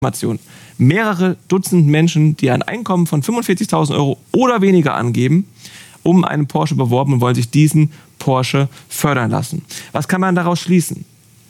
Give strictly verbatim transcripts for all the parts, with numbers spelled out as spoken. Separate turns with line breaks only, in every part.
Mehrere Dutzend Menschen, die ein Einkommen von fünfundvierzigtausend Euro oder weniger angeben, um einen Porsche beworben und wollen sich diesen Porsche fördern lassen. Was kann man daraus schließen?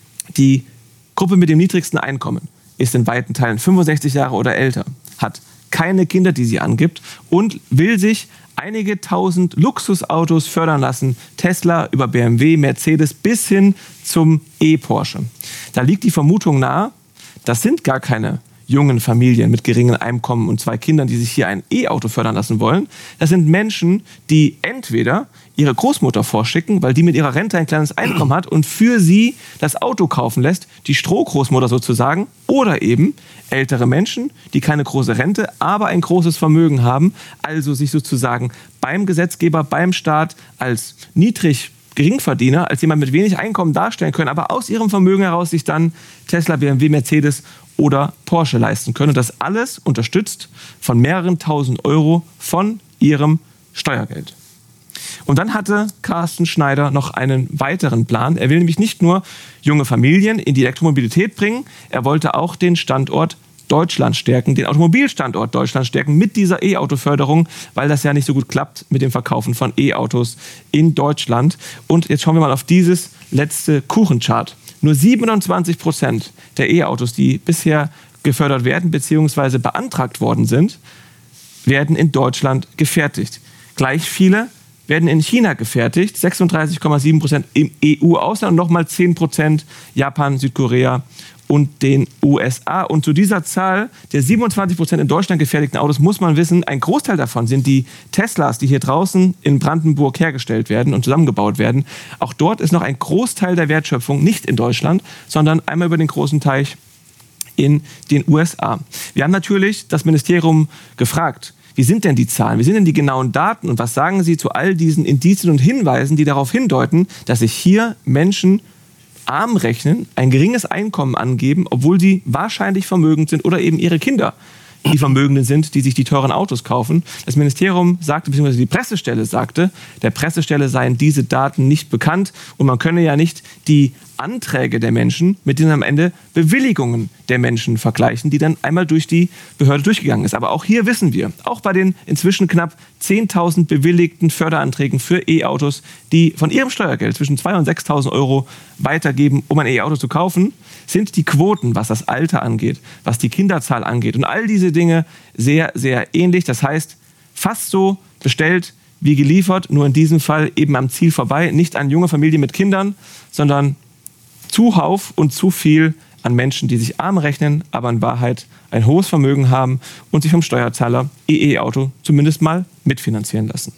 Die Gruppe mit dem niedrigsten Einkommen ist in weiten Teilen fünfundsechzig Jahre oder älter, hat keine Kinder, die sie angibt und will sich einige tausend Luxusautos fördern lassen. Tesla über B M W, Mercedes bis hin zum E-Porsche. Da liegt die Vermutung nahe, das sind gar keine jungen Familien mit geringem Einkommen und zwei Kindern, die sich hier ein E-Auto fördern lassen wollen. Das sind Menschen, die entweder ihre Großmutter vorschicken, weil die mit ihrer Rente ein kleines Einkommen hat und für sie das Auto kaufen lässt, die Strohgroßmutter sozusagen, oder eben ältere Menschen, die keine große Rente, aber ein großes Vermögen haben, also sich sozusagen beim Gesetzgeber, beim Staat als niedrig Geringverdiener, als jemand mit wenig Einkommen darstellen können, aber aus ihrem Vermögen heraus sich dann Tesla, B M W, Mercedes oder Porsche leisten können. Und das alles unterstützt von mehreren tausend Euro von ihrem Steuergeld. Und dann hatte Carsten Schneider noch einen weiteren Plan. Er will nämlich nicht nur junge Familien in die Elektromobilität bringen, er wollte auch den Standort Deutschland stärken, den Automobilstandort Deutschland stärken mit dieser E-Auto-Förderung, weil das ja nicht so gut klappt mit dem Verkaufen von E-Autos in Deutschland. Und jetzt schauen wir mal auf dieses letzte Kuchenchart. Nur siebenundzwanzig Prozent der E-Autos, die bisher gefördert werden bzw. beantragt worden sind, werden in Deutschland gefertigt. Gleich viele werden in China gefertigt, sechsunddreißig Komma sieben Prozent im E U-Ausland und nochmal zehn Prozent Japan, Südkorea und den U S A. Und zu dieser Zahl der siebenundzwanzig Prozent in Deutschland gefertigten Autos muss man wissen, ein Großteil davon sind die Teslas, die hier draußen in Brandenburg hergestellt werden und zusammengebaut werden. Auch dort ist noch ein Großteil der Wertschöpfung nicht in Deutschland, sondern einmal über den großen Teich in den U S A. Wir haben natürlich das Ministerium gefragt, wie sind denn die Zahlen, wie sind denn die genauen Daten und was sagen Sie zu all diesen Indizien und Hinweisen, die darauf hindeuten, dass sich hier Menschen arm rechnen, ein geringes Einkommen angeben, obwohl sie wahrscheinlich vermögend sind oder eben ihre Kinder die Vermögenden sind, die sich die teuren Autos kaufen. Das Ministerium sagte, beziehungsweise die Pressestelle sagte, der Pressestelle seien diese Daten nicht bekannt und man könne ja nicht die Anträge der Menschen mit den am Ende Bewilligungen der Menschen vergleichen, die dann einmal durch die Behörde durchgegangen ist. Aber auch hier wissen wir, auch bei den inzwischen knapp zehntausend bewilligten Förderanträgen für E-Autos, die von ihrem Steuergeld zwischen zweitausend und sechstausend Euro weitergeben, um ein E-Auto zu kaufen, sind die Quoten, was das Alter angeht, was die Kinderzahl angeht und all diese Dinge sehr, sehr ähnlich. Das heißt, fast so bestellt wie geliefert, nur in diesem Fall eben am Ziel vorbei. Nicht an junge Familien mit Kindern, sondern zuhauf und zu viel an Menschen, die sich arm rechnen, aber in Wahrheit ein hohes Vermögen haben und sich vom Steuerzahler ihr E-Auto zumindest mal mitfinanzieren lassen.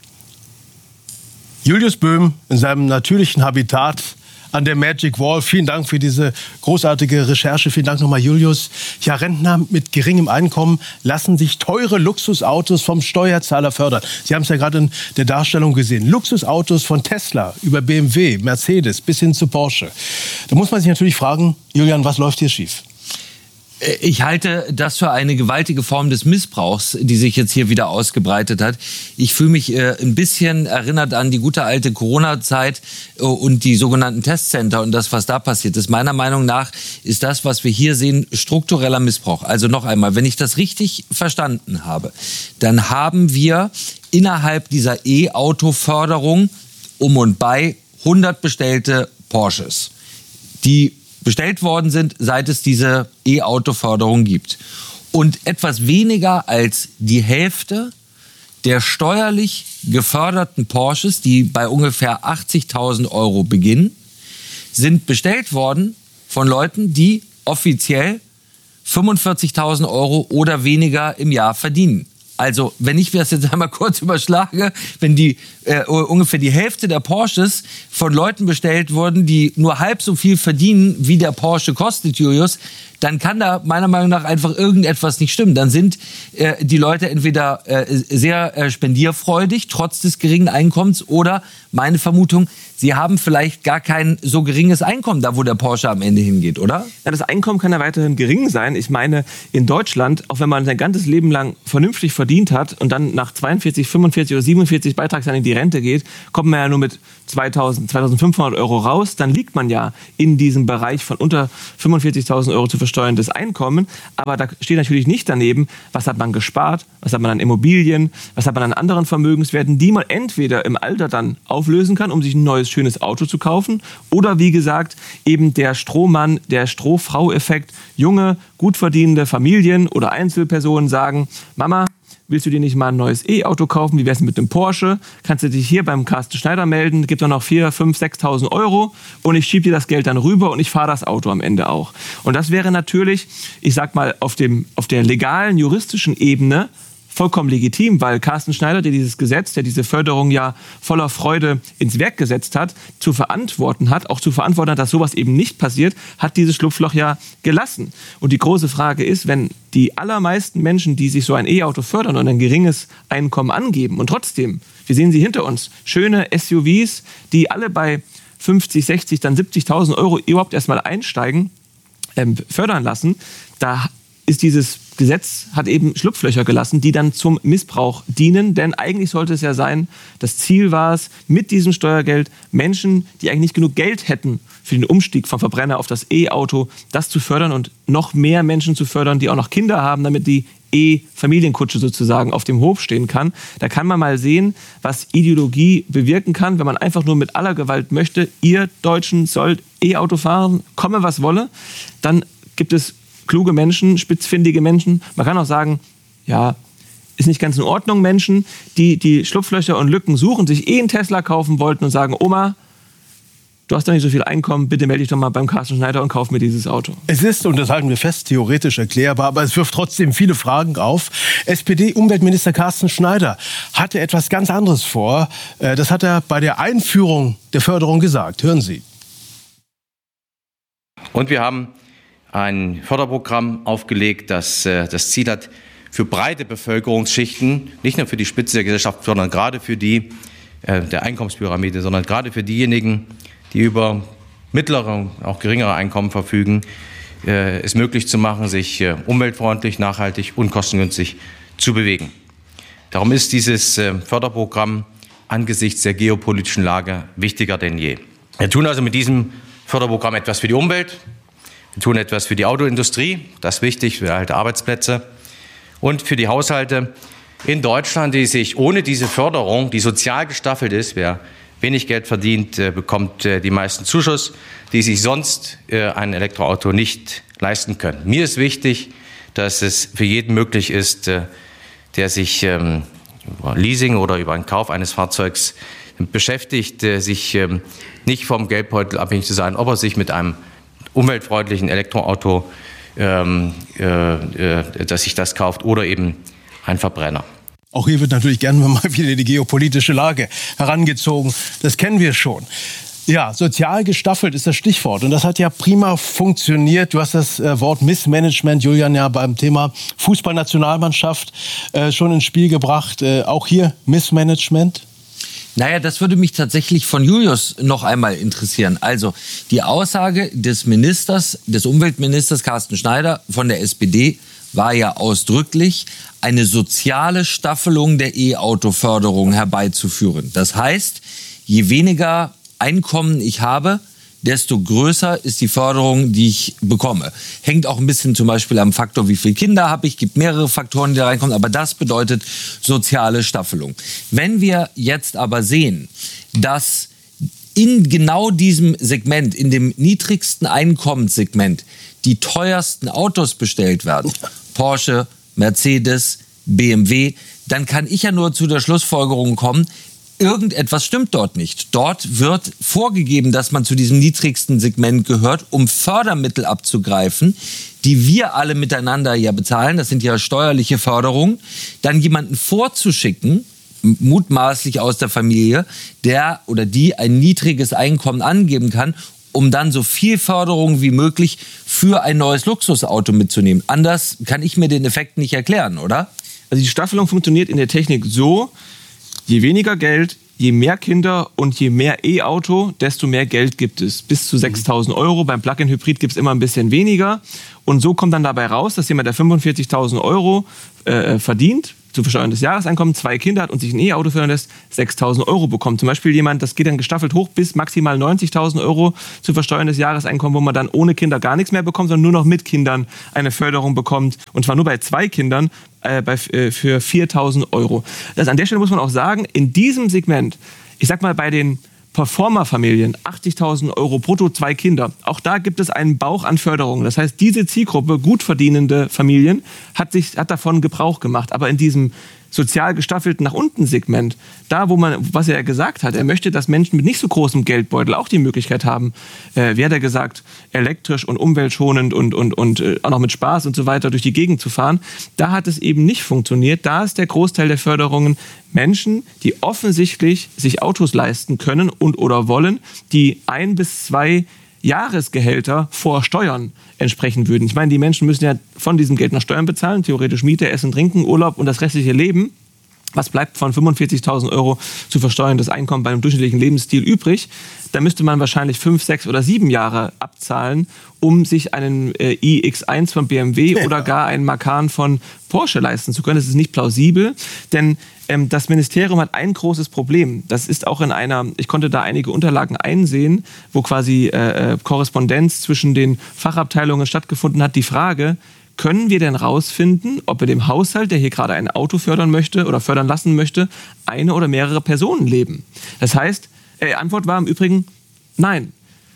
Julius Böhm in seinem natürlichen Habitat an der Magic Wall. Vielen Dank für diese großartige Recherche. Vielen Dank nochmal, Julius. Ja, Rentner mit geringem Einkommen lassen sich teure Luxusautos vom Steuerzahler fördern. Sie haben es ja gerade in der Darstellung gesehen. Luxusautos von Tesla über B M W, Mercedes bis hin zu Porsche. Da muss man sich natürlich fragen, Julian, was läuft hier schief?
Ich halte das für eine gewaltige Form des Missbrauchs, die sich jetzt hier wieder ausgebreitet hat. Ich fühle mich äh, ein bisschen erinnert an die gute alte Corona-Zeit äh, und die sogenannten Testcenter und das, was da passiert ist. Meiner Meinung nach ist das, was wir hier sehen, struktureller Missbrauch. Also noch einmal, wenn ich das richtig verstanden habe, dann haben wir innerhalb dieser E-Auto-Förderung um und bei hundert bestellte Porsches, die bestellt worden sind, seit es diese E-Auto-Förderung gibt. Und etwas weniger als die Hälfte der steuerlich geförderten Porsches, die bei ungefähr achtzigtausend Euro beginnen, sind bestellt worden von Leuten, die offiziell fünfundvierzigtausend Euro oder weniger im Jahr verdienen. Also, wenn ich das jetzt einmal kurz überschlage, wenn die äh, ungefähr die Hälfte der Porsches von Leuten bestellt wurden, die nur halb so viel verdienen, wie der Porsche kostet, Julius, dann kann da meiner Meinung nach einfach irgendetwas nicht stimmen. Dann sind äh, die Leute entweder äh, sehr äh, spendierfreudig, trotz des geringen Einkommens, oder meine Vermutung, sie haben vielleicht gar kein so geringes Einkommen, da wo der Porsche am Ende hingeht, oder?
Ja, das Einkommen kann ja weiterhin gering sein. Ich meine, in Deutschland, auch wenn man sein ganzes Leben lang vernünftig verdient hat und dann nach zweiundvierzig, fünfundvierzig oder siebenundvierzig Beitragsjahren in die Rente geht, kommt man ja nur mit zweitausend, zweitausendfünfhundert Euro raus. Dann liegt man ja in diesem Bereich von unter fünfundvierzigtausend Euro zu versteuerndes Einkommen. Aber da steht natürlich nicht daneben, was hat man gespart, was hat man an Immobilien, was hat man an anderen Vermögenswerten, die man entweder im Alter dann auflösen kann, um sich ein neues, schönes Auto zu kaufen. Oder wie gesagt, eben der Strohmann, der Strohfrau-Effekt. Junge, gut verdienende Familien oder Einzelpersonen sagen, Mama, willst du dir nicht mal ein neues E-Auto kaufen? Wie wär's mit einem Porsche? Kannst du dich hier beim Carsten Schneider melden? Gibt doch noch viertausend, fünftausend, sechstausend Euro und ich schiebe dir das Geld dann rüber und ich fahre das Auto am Ende auch. Und das wäre natürlich, ich sag mal, auf dem, auf der legalen, juristischen Ebene vollkommen legitim, weil Carsten Schneider, der dieses Gesetz, der diese Förderung ja voller Freude ins Werk gesetzt hat, zu verantworten hat, auch zu verantworten hat, dass sowas eben nicht passiert, hat dieses Schlupfloch ja gelassen. Und die große Frage ist, wenn die allermeisten Menschen, die sich so ein E-Auto fördern und ein geringes Einkommen angeben und trotzdem, wir sehen sie hinter uns, schöne S U Vs, die alle bei fünfzig, sechzig, dann siebzigtausend Euro überhaupt erstmal einsteigen, ähm, fördern lassen, da ist dieses Gesetz, hat eben Schlupflöcher gelassen, die dann zum Missbrauch dienen. Denn eigentlich sollte es ja sein, das Ziel war es, mit diesem Steuergeld Menschen, die eigentlich nicht genug Geld hätten für den Umstieg vom Verbrenner auf das E-Auto, das zu fördern und noch mehr Menschen zu fördern, die auch noch Kinder haben, damit die E-Familienkutsche sozusagen auf dem Hof stehen kann. Da kann man mal sehen, was Ideologie bewirken kann, wenn man einfach nur mit aller Gewalt möchte, ihr Deutschen sollt E-Auto fahren, komme was wolle, dann gibt es kluge Menschen, spitzfindige Menschen. Man kann auch sagen, ja, ist nicht ganz in Ordnung, Menschen, die die Schlupflöcher und Lücken suchen, sich eh einen Tesla kaufen wollten und sagen, Oma, du hast doch nicht so viel Einkommen, bitte melde dich doch mal beim Carsten Schneider und kauf mir dieses Auto.
Es ist, und das halten wir fest, theoretisch erklärbar, aber es wirft trotzdem viele Fragen auf. S P D-Umweltminister Carsten Schneider hatte etwas ganz anderes vor. Das hat er bei der Einführung der Förderung gesagt. Hören Sie.
Und wir haben ein Förderprogramm aufgelegt, das äh, das Ziel hat, für breite Bevölkerungsschichten, nicht nur für die Spitze der Gesellschaft, sondern gerade für die äh, der Einkommenspyramide, sondern gerade für diejenigen, die über mittlere, auch geringere Einkommen verfügen, äh, es möglich zu machen, sich äh, umweltfreundlich, nachhaltig und kostengünstig zu bewegen. Darum ist dieses äh, Förderprogramm angesichts der geopolitischen Lage wichtiger denn je. Wir tun also mit diesem Förderprogramm etwas für die Umwelt. Wir tun etwas für die Autoindustrie, das ist wichtig, für alte Arbeitsplätze und für die Haushalte in Deutschland, die sich ohne diese Förderung, die sozial gestaffelt ist, wer wenig Geld verdient, bekommt die meisten Zuschuss, die sich sonst ein Elektroauto nicht leisten können. Mir ist wichtig, dass es für jeden möglich ist, der sich über Leasing oder über einen Kauf eines Fahrzeugs beschäftigt, sich nicht vom Geldbeutel abhängig zu sein, ob er sich mit einem umweltfreundlichen Elektroauto, ähm, äh, äh, dass sich das kauft, oder eben ein Verbrenner.
Auch hier wird natürlich gerne mal wieder die geopolitische Lage herangezogen. Das kennen wir schon. Ja, sozial gestaffelt ist das Stichwort. Und das hat ja prima funktioniert. Du hast das äh, Wort Missmanagement, Julian, ja beim Thema Fußballnationalmannschaft äh, schon ins Spiel gebracht. Äh, auch hier Missmanagement?
Naja, das würde mich tatsächlich von Julius noch einmal interessieren. Also die Aussage des Ministers, des Umweltministers Carsten Schneider von der S P D war ja ausdrücklich, eine soziale Staffelung der E-Auto-Förderung herbeizuführen. Das heißt, je weniger Einkommen ich habe, desto größer ist die Förderung, die ich bekomme. Hängt auch ein bisschen zum Beispiel am Faktor, wie viele Kinder habe ich. Gibt mehrere Faktoren, die da reinkommen. Aber das bedeutet soziale Staffelung. Wenn wir jetzt aber sehen, dass in genau diesem Segment, in dem niedrigsten Einkommenssegment, die teuersten Autos bestellt werden, Porsche, Mercedes, B M W, dann kann ich ja nur zu der Schlussfolgerung kommen, irgendetwas stimmt dort nicht. Dort wird vorgegeben, dass man zu diesem niedrigsten Segment gehört, um Fördermittel abzugreifen, die wir alle miteinander ja bezahlen. Das sind ja steuerliche Förderungen. Dann jemanden vorzuschicken, mutmaßlich aus der Familie, der oder die ein niedriges Einkommen angeben kann, um dann so viel Förderung wie möglich für ein neues Luxusauto mitzunehmen. Anders kann ich mir den Effekt nicht erklären, oder?
Also die Staffelung funktioniert in der Technik so: Je weniger Geld, je mehr Kinder und je mehr E-Auto, desto mehr Geld gibt es. Bis zu sechstausend Euro. Beim Plug-in-Hybrid gibt es immer ein bisschen weniger. Und so kommt dann dabei raus, dass jemand, der fünfundvierzigtausend Euro äh, verdient, zu versteuerndes Jahreseinkommen, zwei Kinder hat und sich ein E-Auto fördern lässt, sechstausend Euro bekommt. Zum Beispiel jemand, das geht dann gestaffelt hoch bis maximal neunzigtausend Euro zu versteuerndes Jahreseinkommen, wo man dann ohne Kinder gar nichts mehr bekommt, sondern nur noch mit Kindern eine Förderung bekommt. Und zwar nur bei zwei Kindern äh, bei, äh, für viertausend Euro. Das, an der Stelle muss man auch sagen, in diesem Segment, ich sag mal bei den Performer-Familien, achtzigtausend Euro brutto, zwei Kinder. Auch da gibt es einen Bauch an Förderungen. Das heißt, diese Zielgruppe, gut verdienende Familien, hat, sich, hat davon Gebrauch gemacht. Aber in diesem sozial gestaffelten nach unten Segment, da wo man, was er ja gesagt hat, er möchte, dass Menschen mit nicht so großem Geldbeutel auch die Möglichkeit haben, äh, wie hat er gesagt, elektrisch und umweltschonend und, und, und äh, auch noch mit Spaß und so weiter durch die Gegend zu fahren. Da hat es eben nicht funktioniert. Da ist der Großteil der Förderungen Menschen, die offensichtlich sich Autos leisten können und oder wollen, die ein bis zwei Jahresgehälter vor Steuern entsprechen würden. Ich meine, die Menschen müssen ja von diesem Geld noch Steuern bezahlen, theoretisch Miete, Essen, Trinken, Urlaub und das restliche Leben. Was bleibt von fünfundvierzigtausend Euro zu versteuerndes Einkommen bei einem durchschnittlichen Lebensstil übrig? Da müsste man wahrscheinlich fünf, sechs oder sieben Jahre abzahlen, um sich einen äh, i X eins von B M W ja. oder gar einen Macan von Porsche leisten zu können. Das ist nicht plausibel, denn ähm, das Ministerium hat ein großes Problem. Das ist auch in einer, ich konnte da einige Unterlagen einsehen, wo quasi äh, Korrespondenz zwischen den Fachabteilungen stattgefunden hat. Die Frage, können wir denn rausfinden, ob in dem Haushalt, der hier gerade ein Auto fördern möchte oder fördern lassen möchte, eine oder mehrere Personen leben? Das heißt, äh, Antwort war im Übrigen nein.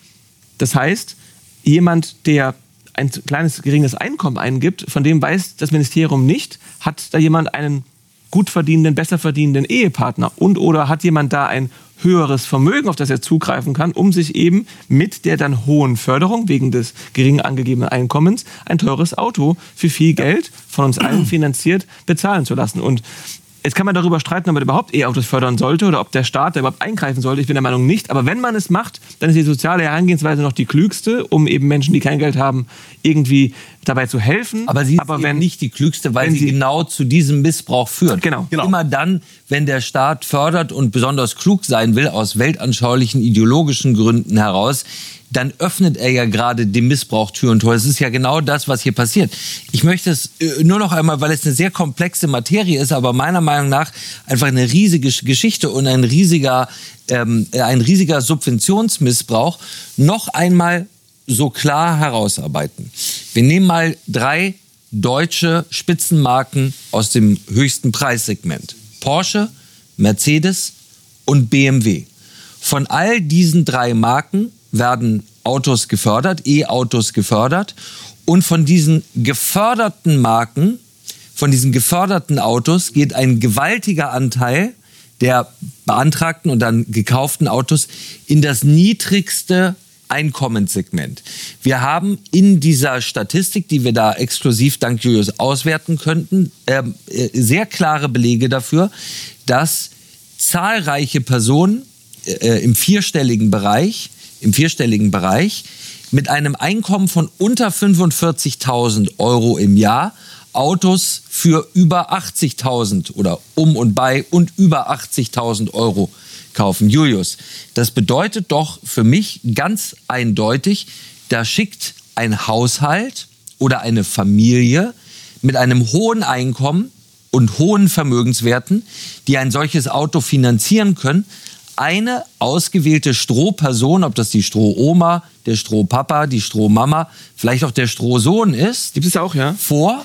Das heißt, jemand, der ein kleines, geringes Einkommen eingibt, von dem weiß das Ministerium nicht, hat da jemand einen gut verdienenden, besser verdienenden Ehepartner und oder hat jemand da ein höheres Vermögen, auf das er zugreifen kann, um sich eben mit der dann hohen Förderung wegen des gering angegebenen Einkommens ein teures Auto für viel Geld von uns allen finanziert bezahlen zu lassen. Und jetzt kann man darüber streiten, ob man überhaupt E-Autos fördern sollte oder ob der Staat da überhaupt eingreifen sollte. Ich bin der Meinung nicht. Aber wenn man es macht, dann ist die soziale Herangehensweise noch die klügste, um eben Menschen, die kein Geld haben, irgendwie dabei zu helfen.
Aber sie ist
aber
eben
wenn,
nicht die klügste, weil
wenn
sie,
sie
genau zu diesem Missbrauch führt.
Genau.
Genau.
Immer dann, wenn der Staat fördert und besonders klug sein will, aus weltanschaulichen, ideologischen Gründen heraus, dann öffnet er ja gerade dem Missbrauch Tür und Tor. Es ist ja genau das, was hier passiert. Ich möchte es nur noch einmal, weil es eine sehr komplexe Materie ist, aber meiner Meinung nach einfach eine riesige Geschichte und ein riesiger, ähm, ein riesiger Subventionsmissbrauch, noch einmal so klar herausarbeiten. Wir nehmen mal drei deutsche Spitzenmarken aus dem höchsten Preissegment. Porsche, Mercedes und B M W. Von all diesen drei Marken werden Autos gefördert, E-Autos gefördert. Und von diesen geförderten Marken, von diesen geförderten Autos geht ein gewaltiger Anteil der beantragten und dann gekauften Autos in das niedrigste Einkommenssegment. Wir haben in dieser Statistik, die wir da exklusiv dank Julius auswerten könnten, äh, sehr klare Belege dafür, dass zahlreiche Personen äh, im vierstelligen Bereich im vierstelligen Bereich mit einem Einkommen von unter fünfundvierzigtausend Euro im Jahr Autos für über achtzigtausend oder um und bei und über achtzigtausend Euro kaufen. Julius, das bedeutet doch für mich ganz eindeutig, da schickt ein Haushalt oder eine Familie mit einem hohen Einkommen und hohen Vermögenswerten, die ein solches Auto finanzieren können, eine ausgewählte Strohperson, ob das die Strohoma, der Strohpapa, die Strohmama, vielleicht auch der Strohsohn ist,
gibt es auch, ja,
vor,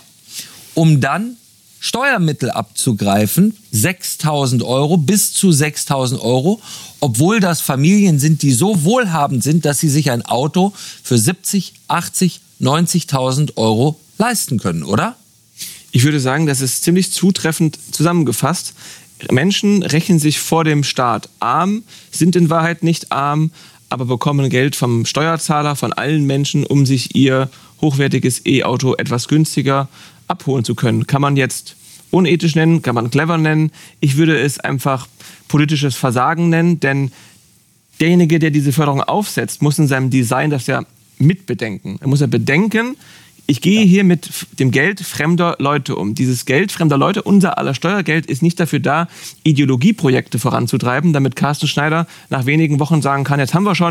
um dann Steuermittel abzugreifen, sechstausend Euro, bis zu sechstausend Euro, obwohl das Familien sind, die so wohlhabend sind, dass sie sich ein Auto für siebzig, achtzig, neunzigtausend Euro leisten können, oder?
Ich würde sagen, das ist ziemlich zutreffend zusammengefasst. Menschen rechnen sich vor dem Staat arm, sind in Wahrheit nicht arm, aber bekommen Geld vom Steuerzahler, von allen Menschen, um sich ihr hochwertiges E-Auto etwas günstiger abholen zu können. Kann man jetzt unethisch nennen, kann man clever nennen. Ich würde es einfach politisches Versagen nennen, denn derjenige, der diese Förderung aufsetzt, muss in seinem Design das ja mitbedenken. Er muss ja bedenken, ich gehe hier mit dem Geld fremder Leute um. Dieses Geld fremder Leute, unser aller Steuergeld, ist nicht dafür da, Ideologieprojekte voranzutreiben, damit Carsten Schneider nach wenigen Wochen sagen kann, jetzt haben wir schon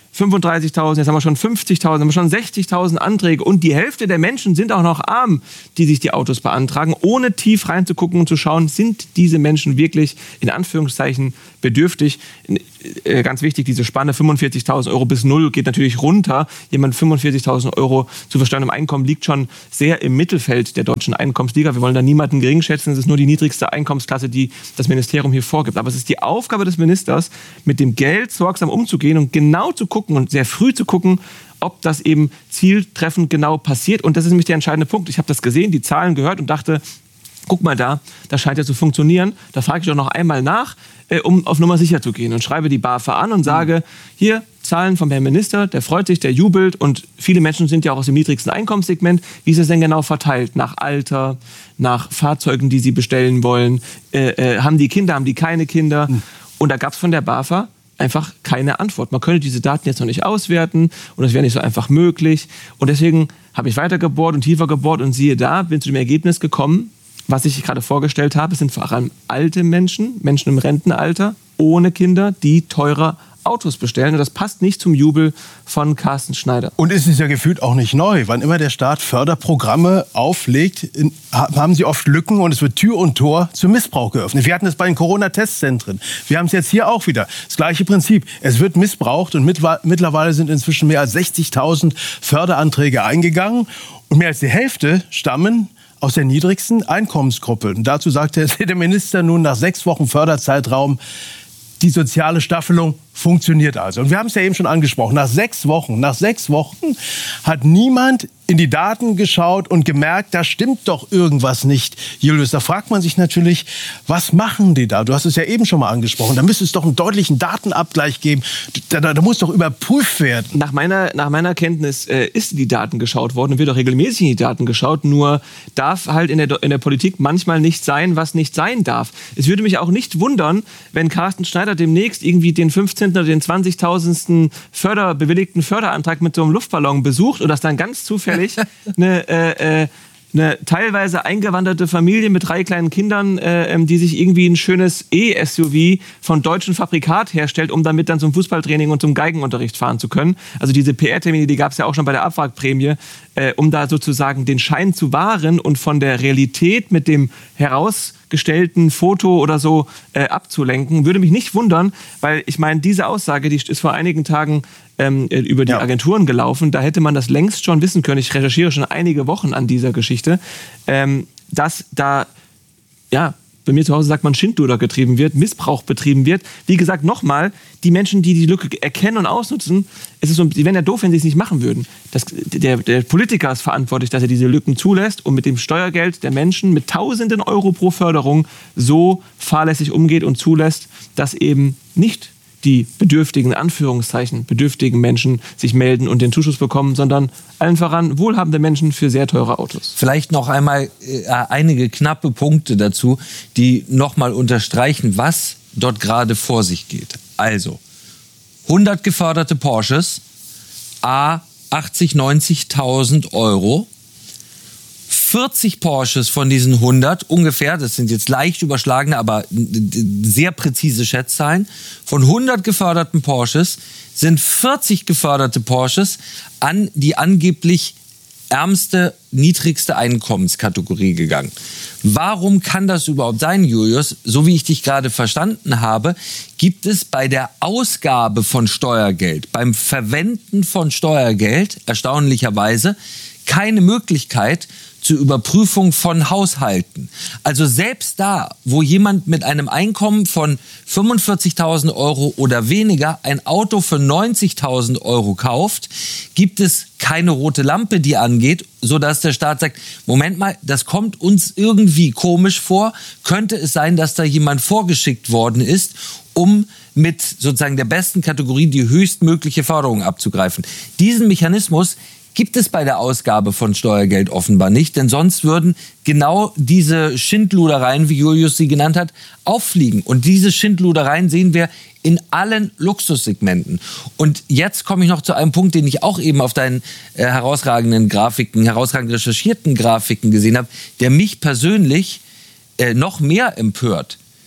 fünfunddreißigtausend, jetzt haben wir schon fünfzigtausend, haben wir schon sechzigtausend Anträge und die Hälfte der Menschen sind auch noch arm, die sich die Autos beantragen, ohne tief reinzugucken und zu schauen, sind diese Menschen wirklich in Anführungszeichen bedürftig. Äh, ganz wichtig, diese Spanne fünfundvierzigtausend Euro bis null geht natürlich runter. Jemand fünfundvierzigtausend Euro zu versteuerndem Einkommen liegt schon sehr im Mittelfeld der deutschen Einkommensliga. Wir wollen da niemanden gering schätzen, es ist nur die niedrigste Einkommensklasse, die das Ministerium hier vorgibt. Aber es ist die Aufgabe des Ministers, mit dem Geld sorgsam umzugehen und genau zu gucken und sehr früh zu gucken, ob das eben zieltreffend genau passiert. Und das ist nämlich der entscheidende Punkt. Ich habe das gesehen, die Zahlen gehört und dachte, guck mal da, das scheint ja zu funktionieren. Da frage ich doch noch einmal nach, äh, um auf Nummer sicher zu gehen und schreibe die BAFA an und sage, hier, Zahlen vom Herrn Minister, der freut sich, der jubelt und viele Menschen sind ja auch aus dem niedrigsten Einkommenssegment. Wie ist es denn genau verteilt? Nach Alter, nach Fahrzeugen, die sie bestellen wollen? Äh, äh, haben die Kinder, haben die keine Kinder? Mhm. Und da gab es von der BAFA einfach keine Antwort. Man könnte diese Daten jetzt noch nicht auswerten und das wäre nicht so einfach möglich. Und deswegen habe ich weiter gebohrt und tiefer gebohrt und siehe da, bin zu dem Ergebnis gekommen, was ich gerade vorgestellt habe. Es sind vor allem alte Menschen, Menschen im Rentenalter, ohne Kinder, die teurer Autos bestellen. Und das passt nicht zum Jubel von Carsten Schneider.
Und es ist ja gefühlt auch nicht neu. Wann immer der Staat Förderprogramme auflegt, in, haben sie oft Lücken und es wird Tür und Tor zum Missbrauch geöffnet. Wir hatten es bei den Corona-Testzentren. Wir haben es jetzt hier auch wieder. Das gleiche Prinzip. Es wird missbraucht und mittlerweile sind inzwischen mehr als sechzigtausend Förderanträge eingegangen. Und mehr als die Hälfte stammen aus der niedrigsten Einkommensgruppe. Und dazu sagte der Minister nun nach sechs Wochen Förderzeitraum, die soziale Staffelung funktioniert also. Und wir haben es ja eben schon angesprochen. Nach sechs Wochen, nach sechs Wochen hat niemand in die Daten geschaut und gemerkt, da stimmt doch irgendwas nicht. Julius, da fragt man sich natürlich, was machen die da? Du hast es ja eben schon mal angesprochen. Da müsste es doch einen deutlichen Datenabgleich geben. Da, da, da muss doch überprüft werden.
Nach meiner, nach meiner Kenntnis äh, ist in die Daten geschaut worden und wird auch regelmäßig in die Daten geschaut. Nur darf halt in der, in der Politik manchmal nicht sein, was nicht sein darf. Es würde mich auch nicht wundern, wenn Carsten Schneider demnächst irgendwie den fünfzehnten oder den zwanzigtausendsten Förder, bewilligten Förderantrag mit so einem Luftballon besucht und das dann ganz zufällig eine, äh, eine teilweise eingewanderte Familie mit drei kleinen Kindern, äh, die sich irgendwie ein schönes E-S U V von deutschem Fabrikat herstellt, um damit dann zum Fußballtraining und zum Geigenunterricht fahren zu können. Also diese P R-Termine, die gab es ja auch schon bei der Abwrackprämie, äh, um da sozusagen den Schein zu wahren und von der Realität mit dem herausgestellten Foto oder so äh, abzulenken. Würde mich nicht wundern, weil ich meine, diese Aussage, die ist vor einigen Tagen ähm, über die ja. Agenturen gelaufen. Da hätte man das längst schon wissen können. Ich recherchiere schon einige Wochen an dieser Geschichte, ähm, dass da, ja, bei mir zu Hause sagt man, Schindluder getrieben wird, Missbrauch betrieben wird. Wie gesagt, nochmal, die Menschen, die die Lücke erkennen und ausnutzen, es ist so, die wären ja doof, wenn sie es nicht machen würden. Das, der, der Politiker ist verantwortlich, dass er diese Lücken zulässt und mit dem Steuergeld der Menschen mit tausenden Euro pro Förderung so fahrlässig umgeht und zulässt, dass eben nicht die bedürftigen, Anführungszeichen, bedürftigen Menschen sich melden und den Zuschuss bekommen, sondern allen voran wohlhabende Menschen für sehr teure Autos.
Vielleicht noch einmal äh, einige knappe Punkte dazu, die nochmal unterstreichen, was dort gerade vor sich geht. Also, hundert geförderte Porsches, a achtzig, neunzigtausend Euro, vierzig Porsches von diesen hundert ungefähr, das sind jetzt leicht überschlagene, aber sehr präzise Schätzzahlen, von hundert geförderten Porsches sind vierzig geförderte Porsches an die angeblich ärmste, niedrigste Einkommenskategorie gegangen. Warum kann das überhaupt sein, Julius? So wie ich dich gerade verstanden habe, gibt es bei der Ausgabe von Steuergeld, beim Verwenden von Steuergeld, erstaunlicherweise, keine Möglichkeit zur Überprüfung von Haushalten. Also selbst da, wo jemand mit einem Einkommen von fünfundvierzigtausend Euro oder weniger ein Auto für neunzigtausend Euro kauft, gibt es keine rote Lampe, die angeht, sodass der Staat sagt, Moment mal, das kommt uns irgendwie komisch vor. Könnte es sein, dass da jemand vorgeschickt worden ist, um mit sozusagen der besten Kategorie die höchstmögliche Förderung abzugreifen? Diesen Mechanismus gibt es bei der Ausgabe von Steuergeld offenbar nicht, denn sonst würden genau diese Schindludereien, wie Julius sie genannt hat, auffliegen. Und diese Schindludereien sehen wir in allen Luxussegmenten. Und jetzt komme ich noch zu einem Punkt, den ich auch eben auf deinen äh, herausragenden Grafiken, herausragend recherchierten Grafiken gesehen habe, der mich persönlich äh, noch mehr empört.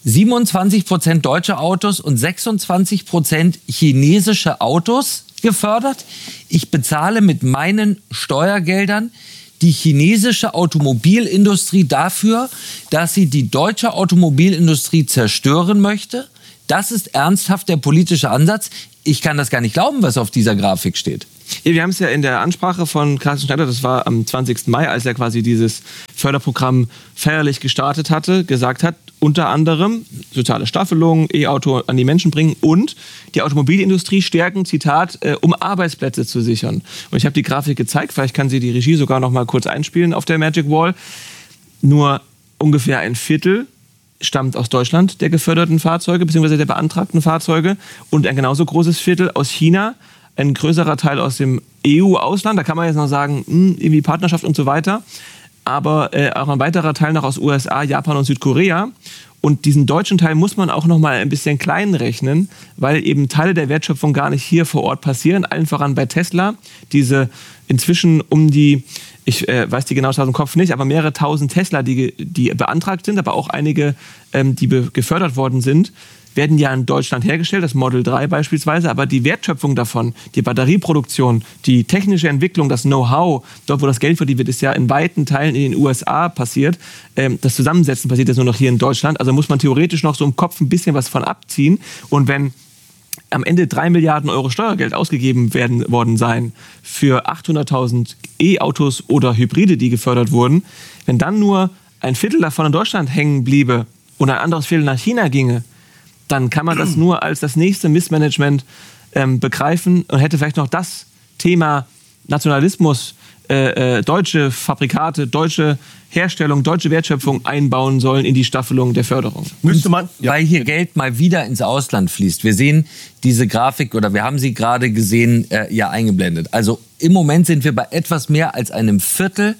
siebenundzwanzig Prozent deutsche Autos und sechsundzwanzig Prozent chinesische Autos gefördert. Ich bezahle mit meinen Steuergeldern die chinesische Automobilindustrie dafür, dass sie die deutsche Automobilindustrie zerstören möchte. Das ist ernsthaft der politische Ansatz. Ich kann das gar nicht glauben, was auf dieser Grafik steht.
Ja, wir haben es ja in der Ansprache von Carsten Schneider, das war am zwanzigsten Mai, als er quasi dieses Förderprogramm feierlich gestartet hatte, gesagt hat, unter anderem soziale Staffelung, E-Auto an die Menschen bringen und die Automobilindustrie stärken, Zitat, äh, um Arbeitsplätze zu sichern. Und ich habe die Grafik gezeigt, vielleicht kann sie die Regie sogar noch mal kurz einspielen auf der Magic Wall. Nur ungefähr ein Viertel stammt aus Deutschland der geförderten Fahrzeuge bzw. der beantragten Fahrzeuge und ein genauso großes Viertel aus China, ein größerer Teil aus dem E U-Ausland. Da kann man jetzt noch sagen, mh, irgendwie Partnerschaft und so weiter. Aber äh, auch ein weiterer Teil noch aus U S A, Japan und Südkorea. Und diesen deutschen Teil muss man auch noch mal ein bisschen klein rechnen, weil eben Teile der Wertschöpfung gar nicht hier vor Ort passieren. Allen voran bei Tesla. Diese inzwischen um die, ich äh, weiß die genaue Zahl aus dem Kopf nicht, aber mehrere tausend Tesla, die, die beantragt sind, aber auch einige, ähm, die be- gefördert worden sind, werden ja in Deutschland hergestellt, das Model drei beispielsweise, aber die Wertschöpfung davon, die Batterieproduktion, die technische Entwicklung, das Know-how, dort wo das Geld verdient wird, ist ja in weiten Teilen in den U S A passiert. Ähm, das Zusammensetzen passiert jetzt nur noch hier in Deutschland, also muss man theoretisch noch so im Kopf ein bisschen was von abziehen und wenn am Ende drei Milliarden Euro Steuergeld ausgegeben werden worden sein für achthunderttausend E-Autos oder Hybride, die gefördert wurden, wenn dann nur ein Viertel davon in Deutschland hängen bliebe und ein anderes Viertel nach China ginge, dann kann man das nur als das nächste Missmanagement ähm, begreifen und hätte vielleicht noch das Thema Nationalismus, äh, äh, deutsche Fabrikate, deutsche Herstellung, deutsche Wertschöpfung einbauen sollen in die Staffelung der Förderung.
Müsste man, ja.
Weil hier Geld mal wieder ins Ausland fließt. Wir sehen diese Grafik oder wir haben sie gerade gesehen, äh, ja eingeblendet. Also im Moment sind wir bei etwas mehr als einem Viertel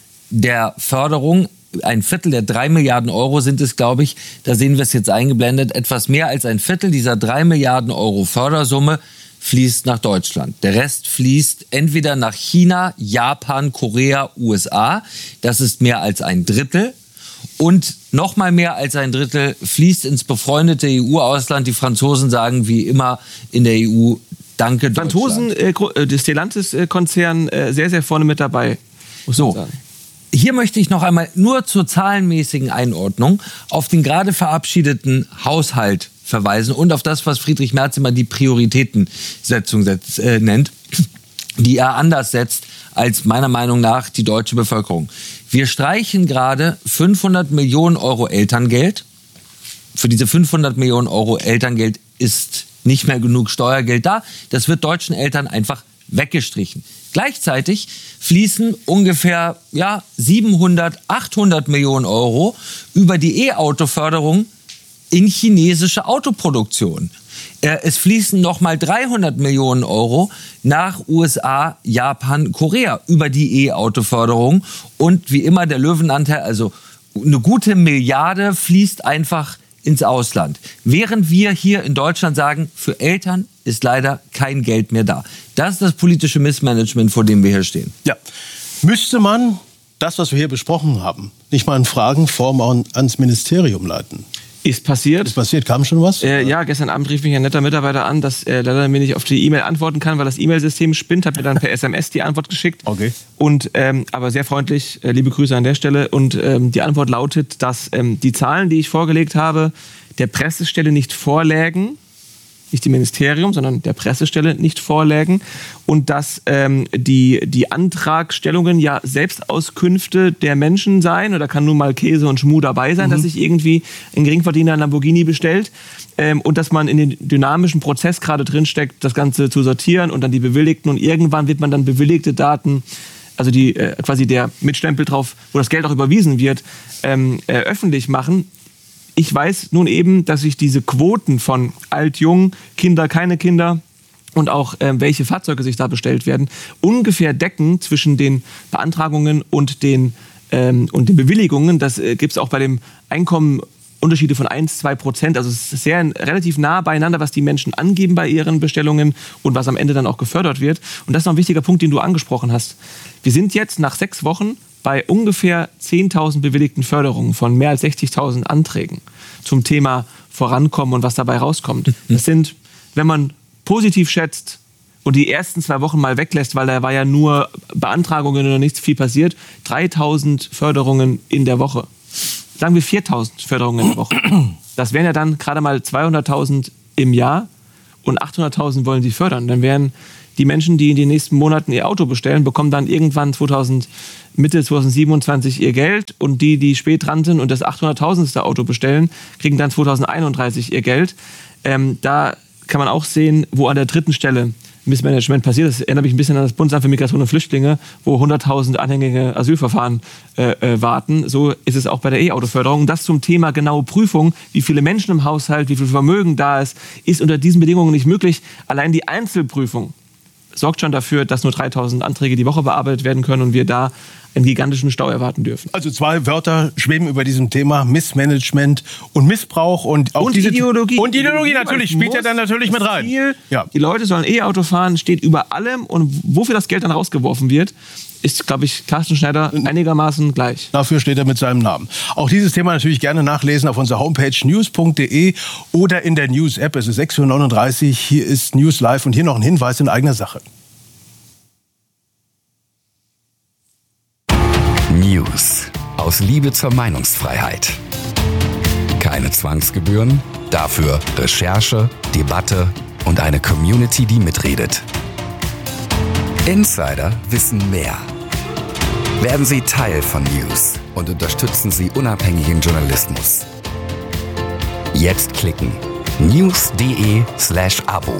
der Förderung. Ein Viertel der drei Milliarden Euro sind es, glaube ich. Da sehen wir es jetzt eingeblendet. Etwas mehr als ein Viertel dieser drei Milliarden Euro Fördersumme fließt nach Deutschland. Der Rest fließt entweder nach China, Japan, Korea, U S A. Das ist mehr als ein Drittel. Und noch mal mehr als ein Drittel fließt ins befreundete E U-Ausland. Die Franzosen sagen wie immer in der E U, danke Deutschland.
Franzosen, äh, der Stellantis-Konzern, äh, sehr, sehr vorne mit dabei, muss man
So.
sagen.
Hier möchte ich noch einmal nur zur zahlenmäßigen Einordnung auf den gerade verabschiedeten Haushalt verweisen und auf das, was Friedrich Merz immer die Prioritätensetzung setzt, äh, nennt, die er anders setzt als meiner Meinung nach die deutsche Bevölkerung. Wir streichen gerade fünfhundert Millionen Euro Elterngeld. Für diese fünfhundert Millionen Euro Elterngeld ist nicht mehr genug Steuergeld da. Das wird deutschen Eltern einfach weggestrichen. Gleichzeitig fließen ungefähr ja, siebenhundert, achthundert Millionen Euro über die E-Auto-Förderung in chinesische Autoproduktion. Es fließen nochmal dreihundert Millionen Euro nach U S A, Japan, Korea über die E-Auto-Förderung. Und wie immer der Löwenanteil, also eine gute Milliarde fließt einfach ins Ausland. Während wir hier in Deutschland sagen, für Eltern ist leider kein Geld mehr da. Das ist das politische Missmanagement, vor dem wir hier stehen.
Ja. Müsste man das, was wir hier besprochen haben, nicht mal in Fragenform auch ans Ministerium leiten?
Ist passiert.
Ist passiert, kam schon was?
Äh, ja, gestern Abend rief mich ein netter Mitarbeiter an, dass er leider mir nicht auf die E-Mail antworten kann, weil das E-Mail-System spinnt. Hat mir dann per S M S die Antwort geschickt.
Okay.
Und ähm, aber sehr freundlich, äh, liebe Grüße an der Stelle. Und ähm, die Antwort lautet, dass ähm, die Zahlen, die ich vorgelegt habe, der Pressestelle nicht vorlägen. Nicht dem Ministerium, sondern der Pressestelle nicht vorlägen und dass ähm, die, die Antragstellungen ja Selbstauskünfte der Menschen seien, oder kann nun mal Käse und Schmuh dabei sein, mhm. dass sich irgendwie ein Geringverdiener ein Lamborghini bestellt ähm, und dass man in den dynamischen Prozess gerade drinsteckt, das Ganze zu sortieren und dann die Bewilligten und irgendwann wird man dann bewilligte Daten, also die äh, quasi der Mitstempel drauf, wo das Geld auch überwiesen wird, ähm, äh, öffentlich machen. Ich weiß nun eben, dass sich diese Quoten von alt, jung, Kinder, keine Kinder und auch äh, welche Fahrzeuge sich da bestellt werden, ungefähr decken zwischen den Beantragungen und den, ähm, und den Bewilligungen. Das äh, gibt es auch bei dem Einkommen Unterschiede von eins, zwei Prozent. Also es ist sehr relativ nah beieinander, was die Menschen angeben bei ihren Bestellungen und was am Ende dann auch gefördert wird. Und das ist noch ein wichtiger Punkt, den du angesprochen hast. Wir sind jetzt nach sechs Wochen bei ungefähr zehntausend bewilligten Förderungen von mehr als sechzigtausend Anträgen zum Thema Vorankommen und was dabei rauskommt. Das sind, wenn man positiv schätzt und die ersten zwei Wochen mal weglässt, weil da war ja nur Beantragungen und nichts viel passiert, dreitausend Förderungen in der Woche. Sagen wir viertausend Förderungen in der Woche. Das wären ja dann gerade mal zweihunderttausend im Jahr und achthunderttausend wollen sie fördern. Dann wären die Menschen, die in den nächsten Monaten ihr Auto bestellen, bekommen dann irgendwann zweitausend, Mitte zweitausendsiebenundzwanzig ihr Geld und die, die spät dran sind und das achthunderttausendste Auto bestellen, kriegen dann zweitausendeinunddreißig ihr Geld. Ähm, da kann man auch sehen, wo an der dritten Stelle Missmanagement passiert. Das erinnert mich ein bisschen an das Bundesamt für Migration und Flüchtlinge, wo hunderttausend anhängige Asylverfahren äh, äh, warten. So ist es auch bei der E-Auto-Förderung. Das zum Thema genaue Prüfung, wie viele Menschen im Haushalt, wie viel Vermögen da ist, ist unter diesen Bedingungen nicht möglich. Allein die Einzelprüfung sorgt schon dafür, dass nur dreitausend Anträge die Woche bearbeitet werden können und wir da einen gigantischen Stau erwarten dürfen.
Also zwei Wörter schweben über diesem Thema: Missmanagement und Missbrauch und auch
und
diese
Ideologie.
Und Ideologie natürlich spielt ja dann natürlich mit rein.
Ziel,
ja.
Die Leute sollen E-Auto fahren, steht über allem und wofür das Geld dann rausgeworfen wird, ist, glaube ich, Carsten Schneider einigermaßen gleich.
Dafür steht er mit seinem Namen. Auch dieses Thema natürlich gerne nachlesen auf unserer Homepage news punkt de oder in der News-App. Es ist sechs Uhr neununddreißig, hier ist News Live und hier noch ein Hinweis in eigener Sache.
News aus Liebe zur Meinungsfreiheit. Keine Zwangsgebühren, dafür Recherche, Debatte und eine Community, die mitredet. Insider wissen mehr. Werden Sie Teil von News und unterstützen Sie unabhängigen Journalismus. Jetzt klicken news.de slash Abo.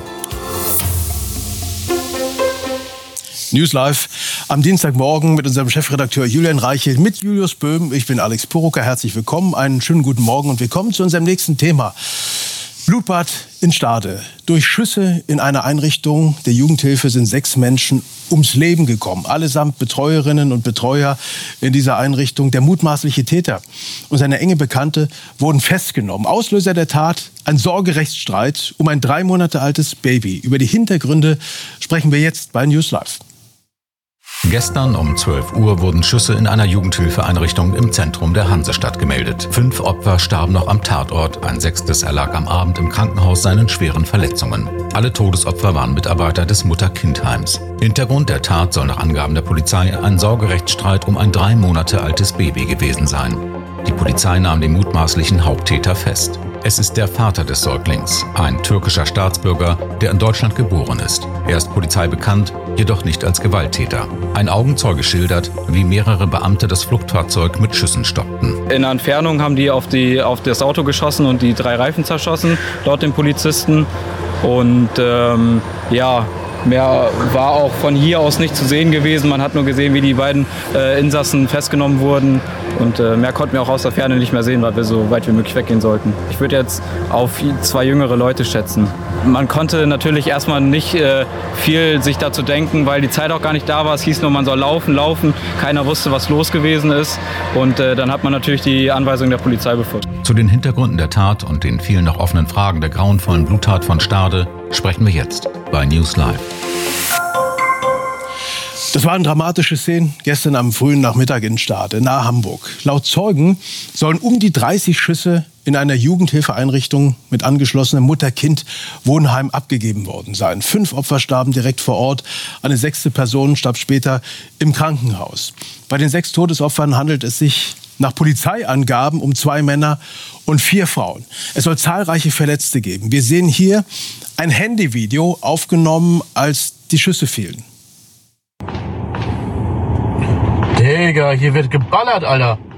News Live am Dienstagmorgen mit unserem Chefredakteur Julian Reichelt, mit Julius Böhm. Ich bin Alex Purucker. Herzlich willkommen. Einen schönen guten Morgen und willkommen zu unserem nächsten Thema. Blutbad in Stade. Durch Schüsse in einer Einrichtung der Jugendhilfe sind sechs Menschen ums Leben gekommen. Allesamt Betreuerinnen und Betreuer in dieser Einrichtung. Der mutmaßliche Täter und seine enge Bekannte wurden festgenommen. Auslöser der Tat: ein Sorgerechtsstreit um ein drei Monate altes Baby. Über die Hintergründe sprechen wir jetzt bei News Live.
Gestern um zwölf Uhr wurden Schüsse in einer Jugendhilfeeinrichtung im Zentrum der Hansestadt gemeldet. Fünf Opfer starben noch am Tatort, ein sechstes erlag am Abend im Krankenhaus seinen schweren Verletzungen. Alle Todesopfer waren Mitarbeiter des Mutter-Kind-Heims. Hintergrund der Tat soll nach Angaben der Polizei ein Sorgerechtsstreit um ein drei Monate altes Baby gewesen sein. Die Polizei nahm den mutmaßlichen Haupttäter fest. Es ist der Vater des Säuglings, ein türkischer Staatsbürger, der in Deutschland geboren ist. Er ist Polizei bekannt, jedoch nicht als Gewalttäter. Ein Augenzeuge schildert, wie mehrere Beamte das Fluchtfahrzeug mit Schüssen stoppten.
In der Entfernung haben die auf, die auf das Auto geschossen und die drei Reifen zerschossen, laut den Polizisten. Und ähm, ja, mehr war auch von hier aus nicht zu sehen gewesen. Man hat nur gesehen, wie die beiden äh, Insassen festgenommen wurden. Und äh, mehr konnten wir auch aus der Ferne nicht mehr sehen, weil wir so weit wie möglich weggehen sollten. Ich würde jetzt auf zwei jüngere Leute schätzen. Man konnte natürlich erstmal nicht äh, viel sich dazu denken, weil die Zeit auch gar nicht da war. Es hieß nur, man soll laufen, laufen. Keiner wusste, was los gewesen ist. Und äh, dann hat man natürlich die Anweisung der Polizei befolgt.
Zu den Hintergründen der Tat und den vielen noch offenen Fragen der grauenvollen Bluttat von Stade sprechen wir jetzt bei News Live.
Das waren dramatische Szenen gestern am frühen Nachmittag in Stade, nahe Hamburg. Laut Zeugen sollen um die dreißig Schüsse in einer Jugendhilfeeinrichtung mit angeschlossenem Mutter-Kind-Wohnheim abgegeben worden sein. Fünf Opfer starben direkt vor Ort. Eine sechste Person starb später im Krankenhaus. Bei den sechs Todesopfern handelt es sich nach Polizeiangaben um zwei Männer und vier Frauen. Es soll zahlreiche Verletzte geben. Wir sehen hier ein Handyvideo, aufgenommen, als die Schüsse fielen.
Digga, hier wird geballert, Alter.